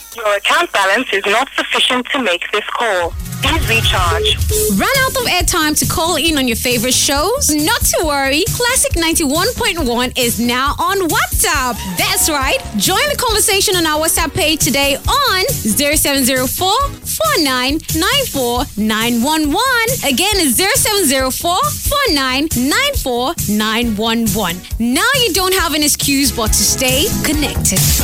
Your account balance is not sufficient to make this call. Please recharge. Run out of airtime to call in on your favorite shows? Not to worry. Classic 91.1 is now on WhatsApp. That's right. Join the conversation on our WhatsApp page today on 0704 4994 911. Again, it's 0704 4994 911. Now you don't have an excuse but to stay connected.